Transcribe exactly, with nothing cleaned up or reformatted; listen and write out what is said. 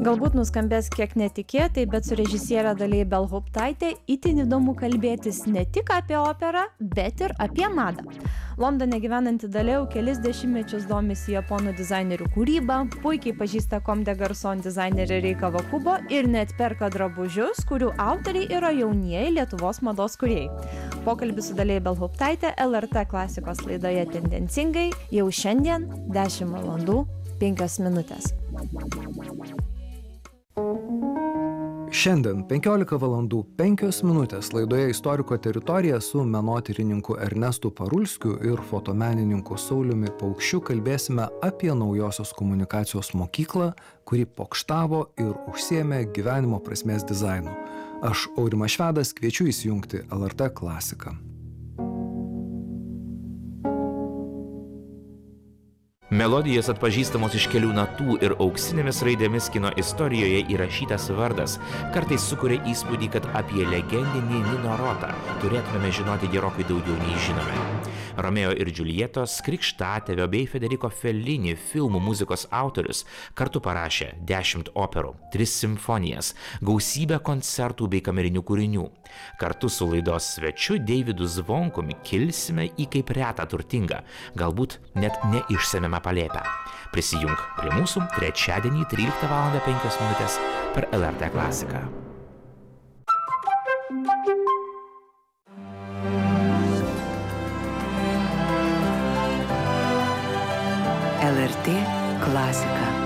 Galbūt nuskambės kiek netikėtai, bet su režisiere Dalia Ibelhauptaite itin įdomu kalbėtis ne tik apie operą, bet ir apie madą. Londone gyvenanti Dalia jau kelis dešimtmečius domisi japonų dizainerių kūrybą, puikiai pažįsta Comme des Garçons dizainerį Rei Kawakubo ir net perka drabužius, kurių autoriai yra jaunieji Lietuvos mados kūrėjai. Pokalbis su Dalia Ibelhauptaite L R T klasikos laidoje Tendencingai jau šiandien dešimt valandų penkios minutės. Šiandien penkiolika valandų penkios minutės laidoje Istoriko teritorija su menotyrininku Ernestu Parulskiu ir fotomenininku Sauliumi Paukščiu kalbėsime apie naujosios komunikacijos mokyklą, kuri pokštavo ir užsiėmė gyvenimo prasmės dizainu. Aš, Aurimas Švedas, kviečiu įsijungti L R T klasiką. Melodijos atpažįstamos iš kelių natų ir auksinėmis raidėmis kino istorijoje įrašytas vardas kartais sukuria įspūdį, kad apie legendinį Nino Rotą turėtumėme žinoti gerokai daugiau nei žinome. Romeo ir Džiuljetos, Krikštatėvio bei Federico Fellini filmų muzikos autorius kartu parašė dešimt operų, tris simfonijas, gausybę koncertų bei kamerinių kūrinių. Kartu su laidos svečiu Deividu Zvonkumi kilsime į kaip retą turtingą, galbūt net neišsemiamą palėpę. Prisijunk prie mūsų trečiadienį tryliktą valandą penkios minutės per L R T klasiką. L R T klasika.